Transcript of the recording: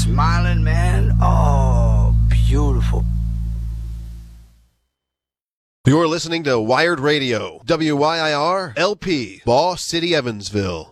smiling, man. Oh, beautiful. You're listening to Wired Radio, WYIR, LP, Boss City, Evansville.